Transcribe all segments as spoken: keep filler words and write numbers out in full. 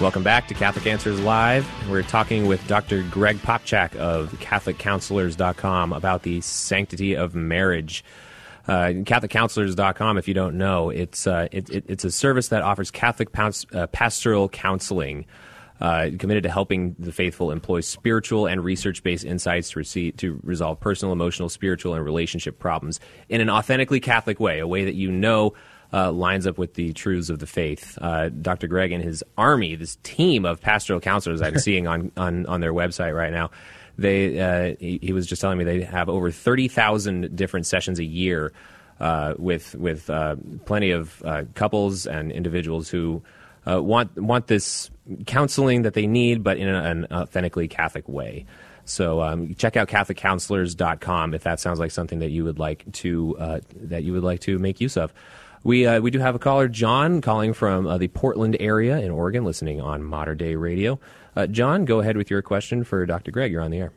Welcome back to Catholic Answers Live. We're talking with Doctor Greg Popcak of Catholic Counselors dot com about the sanctity of marriage. Uh, Catholic Counselors dot com, if you don't know, it's uh, it, it, it's a service that offers Catholic pans- uh, pastoral counseling, uh, committed to helping the faithful employ spiritual and research-based insights to receive, to resolve personal, emotional, spiritual, and relationship problems in an authentically Catholic way, a way that you know Uh, lines up with the truths of the faith. Uh, Doctor Greg and his army, this team of pastoral counselors I'm seeing on, on, on their website right now, they uh, he, he was just telling me they have over thirty thousand different sessions a year uh, with with uh, plenty of uh, couples and individuals who uh, want want this counseling that they need, but in a, an authentically Catholic way. So um, check out Catholic Counselors dot com if that sounds like something that you would like to uh, that you would like to make use of. We uh, we do have a caller, John, calling from uh, the Portland area in Oregon, listening on Mater Dei Radio. Uh, John, go ahead with your question for Doctor Greg. You're on the air.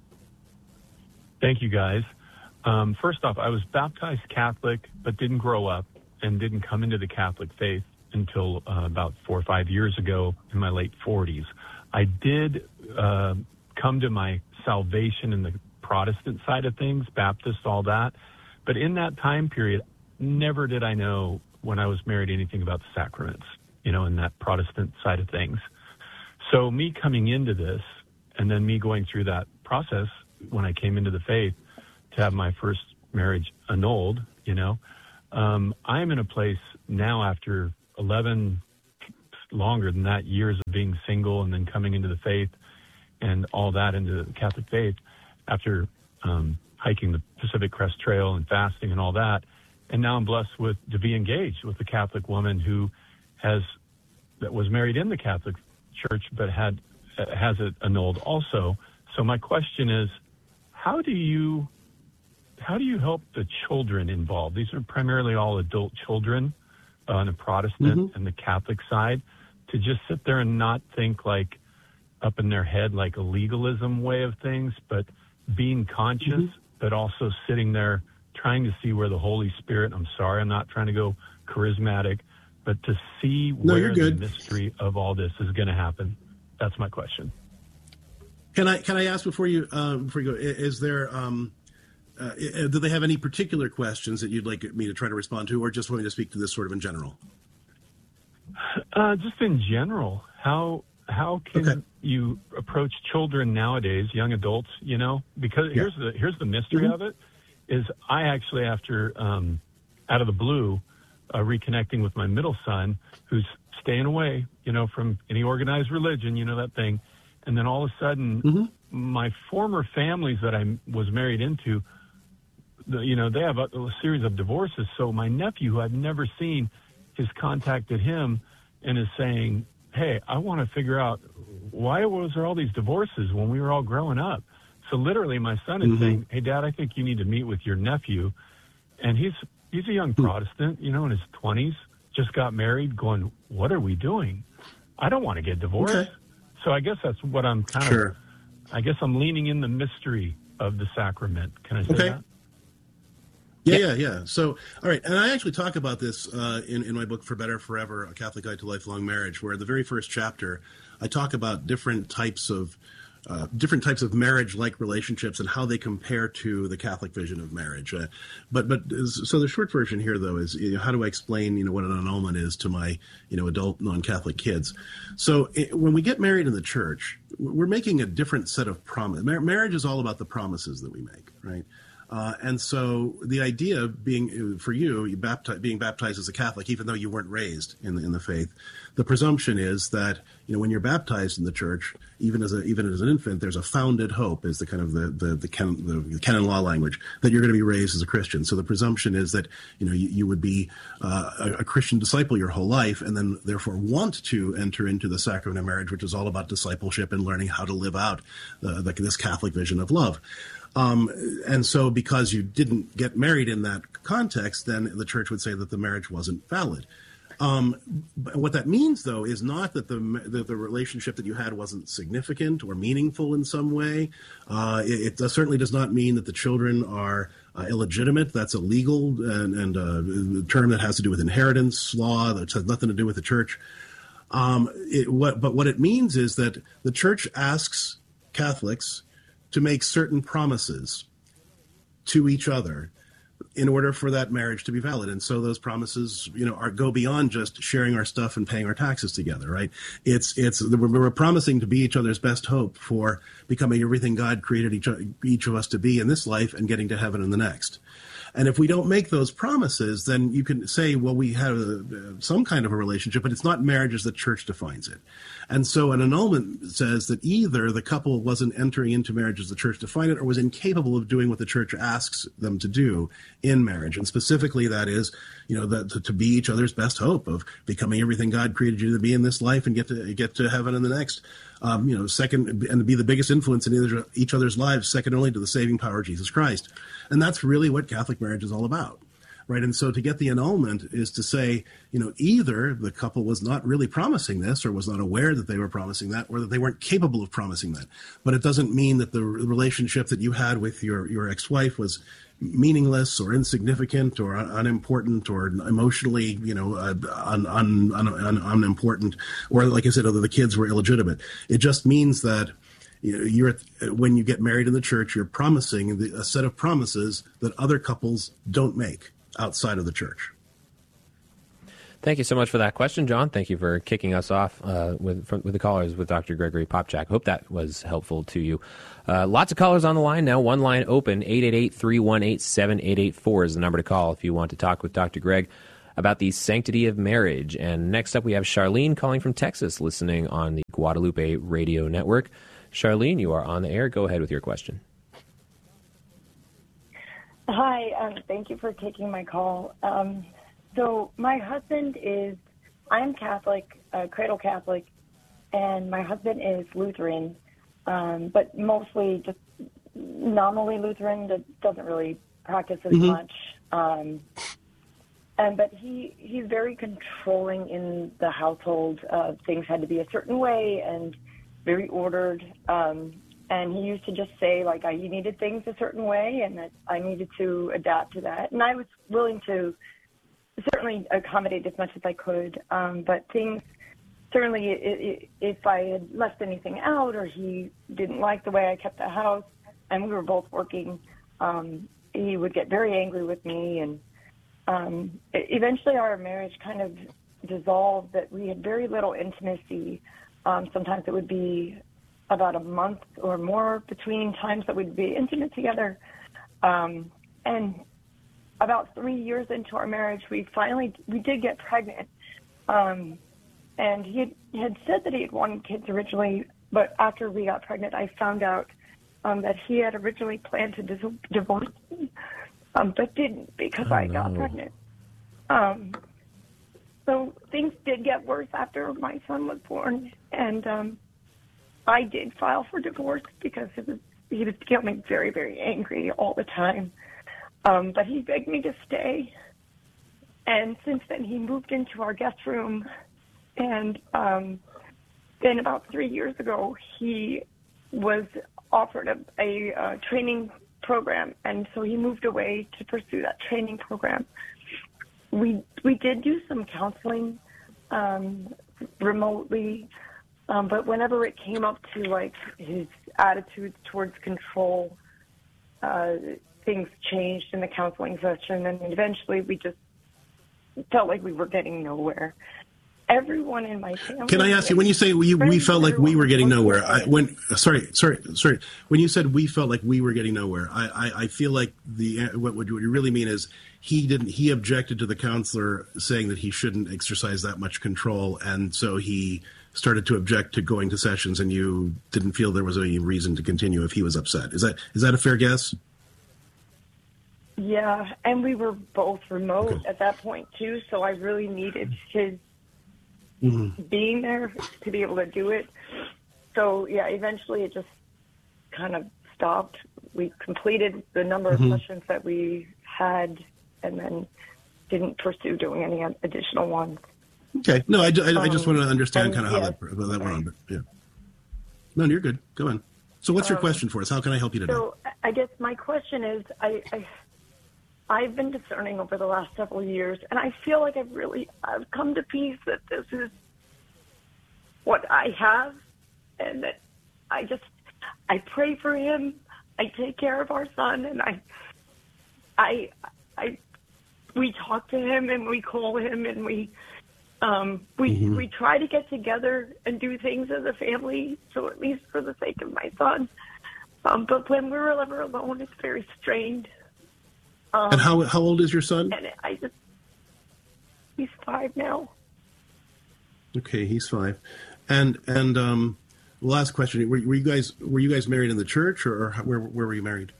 Thank you, guys. Um, first off, I was baptized Catholic, but didn't grow up and didn't come into the Catholic faith until uh, about four or five years ago in my late forties. I did uh, come to my salvation in the Protestant side of things, Baptist, all that. But in that time period, never did I know when I was married anything about the sacraments, you know, in that Protestant side of things. So me coming into this and then me going through that process when I came into the faith to have my first marriage annulled, you know, um, I'm in a place now after eleven, longer than that, years of being single and then coming into the faith and all that into the Catholic faith after um, hiking the Pacific Crest Trail and fasting and all that. And now I'm blessed with to be engaged with a Catholic woman who has that was married in the Catholic Church, but had uh, has it annulled also. So my question is, how do you how do you help the children involved? These are primarily all adult children uh, on the Protestant mm-hmm. and the Catholic side, to just sit there and not think like up in their head like a legalism way of things, but being conscious, mm-hmm. but also sitting there trying to see where the Holy Spirit, I'm sorry, I'm not trying to go charismatic, but to see no, where the mystery of all this is going to happen. That's my question. Can I can I ask before you um, before you go? Is there um, uh, do they have any particular questions that you'd like me to try to respond to, or just want me to speak to this sort of in general? Uh, just in general, how how can okay. you approach children nowadays, young adults? You know, because yeah. here's the here's the mystery mm-hmm. of it. Is I actually, after um, out of the blue, uh, reconnecting with my middle son, who's staying away, you know, from any organized religion, you know, that thing. And then all of a sudden, mm-hmm. my former families that I was married into, the, you know, they have a, a series of divorces. So my nephew, who I've never seen, has contacted him and is saying, hey, I want to figure out why was there all these divorces when we were all growing up? So literally my son is mm-hmm. saying, hey, Dad, I think you need to meet with your nephew. And he's he's a young Protestant, you know, in his twenties, just got married, going, what are we doing? I don't want to get divorced. Okay. So I guess that's what I'm kind sure. of, I guess I'm leaning in the mystery of the sacrament. Can I say okay. that? Yeah, yeah, yeah. So, all right. And I actually talk about this uh, in, in my book, For Better Forever, A Catholic Guide to Lifelong Marriage, where the very first chapter, I talk about different types of Uh, different types of marriage-like relationships and how they compare to the Catholic vision of marriage. Uh, but but so the short version here, though, is you know, how do I explain you know what an annulment is to my you know adult non-Catholic kids? So it, when we get married in the church, we're making a different set of promises. Mar- marriage is all about the promises that we make, right? Uh, and so the idea being for you, you baptize, being baptized as a Catholic, even though you weren't raised in the, in the faith, the presumption is that you know when you're baptized in the church, even as a even as an infant, there's a founded hope, is the kind of the the the canon, the canon law language, that you're going to be raised as a Christian. So the presumption is that you know you, you would be uh, a, a Christian disciple your whole life, and then therefore want to enter into the sacrament of marriage, which is all about discipleship and learning how to live out uh, the, this Catholic vision of love. Um, and so because you didn't get married in that context, then the church would say that the marriage wasn't valid. Um, what that means, though, is not that the, the the relationship that you had wasn't significant or meaningful in some way. Uh, it, it certainly does not mean that the children are uh, illegitimate. That's a legal and, and uh, term that has to do with inheritance law. That has nothing to do with the church. Um, it, what, but what it means is that the church asks Catholics to make certain promises to each other in order for that marriage to be valid. And so those promises, you know, are go beyond just sharing our stuff and paying our taxes together, right? It's, it's, we're, we're promising to be each other's best hope for becoming everything God created each, each of us to be in this life and getting to heaven in the next. And if we don't make those promises, then you can say, well, we have a, some kind of a relationship, but it's not marriage as the church defines it. And so an annulment says that either the couple wasn't entering into marriage as the church defined it or was incapable of doing what the church asks them to do in marriage. And specifically, that is, you know, that to, to be each other's best hope of becoming everything God created you to be in this life and get to get to heaven in the next. Um, you know, second, and to be the biggest influence in either, each other's lives, second only to the saving power of Jesus Christ. And that's really what Catholic marriage is all about, right? And so to get the annulment is to say, you know, either the couple was not really promising this or was not aware that they were promising that or that they weren't capable of promising that. But it doesn't mean that the relationship that you had with your, your ex-wife was meaningless or insignificant or un- unimportant or emotionally, you know, uh, un- un- un- un- unimportant, or like I said, other the kids were illegitimate. It just means that you know, you're when you get married in the church, you're promising the, a set of promises that other couples don't make outside of the church. Thank you so much for that question, John. Thank you for kicking us off uh, with from, with the callers with Doctor Gregory Popcak. Hope that was helpful to you. Uh, lots of callers on the line now. One line open. eight eight eight, three one eight, seven eight eight four is the number to call if you want to talk with Doctor Greg about the sanctity of marriage. And next up, we have Charlene calling from Texas, listening on the Guadalupe Radio Network. Charlene, you are on the air. Go ahead with your question. Hi. Um, thank you for taking my call. Um, So my husband is, I'm Catholic, uh, cradle Catholic, and my husband is Lutheran, um, but mostly just nominally Lutheran, that doesn't really practice as mm-hmm. much. Um, and but he he's very controlling in the household. Uh, things had to be a certain way and very ordered. Um, and he used to just say, like, I needed things a certain way and that I needed to adapt to that. And I was willing to certainly accommodate as much as I could, um, but things, certainly it, it, if I had left anything out or he didn't like the way I kept the house, and we were both working, um, he would get very angry with me, and um, eventually our marriage kind of dissolved, that we had very little intimacy. Um, sometimes it would be about a month or more between times that we'd be intimate together, um, and about three years into our marriage, we finally, we did get pregnant. Um, and he had, he had said that he had wanted kids originally, but after we got pregnant, I found out um, that he had originally planned to dis- divorce me, um, but didn't because oh, I no. got pregnant. Um, so things did get worse after my son was born, and um, I did file for divorce because it was, he was becoming very, very angry all the time. Um, but he begged me to stay, and since then he moved into our guest room, and um, then about three years ago he was offered a, a, a training program, and so he moved away to pursue that training program. We we did do some counseling um, remotely, um, but whenever it came up to like his attitudes towards control, uh, things changed in the counseling session, and eventually we just felt like we were getting nowhere. Everyone in my family. Can I ask you, when you say we, we felt like we were getting nowhere, I, when sorry, sorry, sorry, when you said we felt like we were getting nowhere, I, I, I feel like the what, what you really mean is he didn't. He objected to the counselor saying that he shouldn't exercise that much control, and so he started to object to going to sessions, and you didn't feel there was any reason to continue if he was upset. Is that is that a fair guess? Yeah, and we were both remote okay. at that point, too, so I really needed his mm-hmm. being there to be able to do it. So, yeah, eventually it just kind of stopped. We completed the number mm-hmm. of sessions that we had and then didn't pursue doing any additional ones. Okay. No, I, I, I just um, want to understand and, kind of how yeah, that, how that went on. But, yeah. No, you're good. Go on. So what's your um, question for us? How can I help you today? So I guess my question is, I... I I've been discerning over the last several years, and I feel like I've really I've come to peace that this is I have, and that I just, I pray for him. I take care of our son, and I, I, I, we talk to him and we call him and we, um, we mm-hmm. we try to get together and do things as a family. So at least for the sake of my son. Um, but when we're ever alone, it's very strained. Um, and how how old is your son? And I just, he's five now. Okay, he's five. And and um, last question: were, were you guys were you guys married in the church, or, or where where were you married?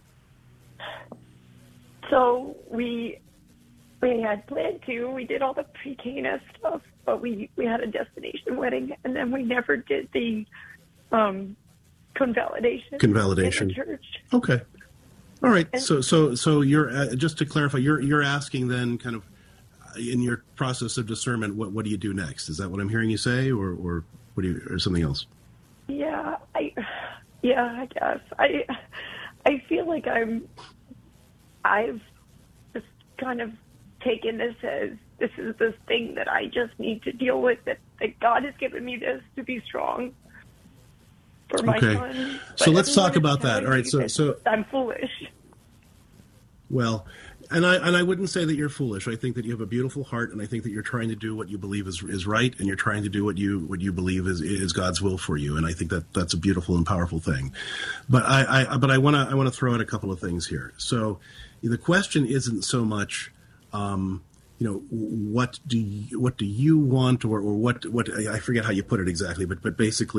So we we had planned to. We did all the pre-Cana stuff, but we we had a destination wedding, and then we never did the um, convalidation. Convalidation. In the church. Okay. All right. And so so so you're uh, just to clarify, you're you're asking then, kind of, in your process of discernment, what what do you do next? Is that what I'm hearing you say, or or what do you, or something else? Yeah, I yeah, I guess I I feel like I'm I've just kind of taken this as this is this thing that I just need to deal with. That, that God has given me this to be strong for my okay. son. So but let's talk about that. All right. So so I'm foolish. Well. And I and I wouldn't say that you're foolish. I think that you have a beautiful heart, and I think that you're trying to do what you believe is is right, and you're trying to do what you what you believe is is God's will for you. And I think that that's a beautiful and powerful thing. But I, I but I want to I want to throw out a couple of things here. So the question isn't so much, um, you know, what do you, what do you want, or or what what I forget how you put it exactly, but but basically.